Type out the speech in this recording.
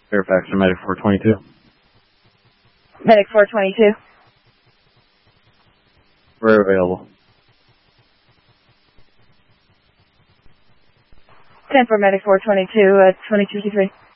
Fairfax or Medic 422. Medic 422. We're available. 10 for Medic 422 at 2223.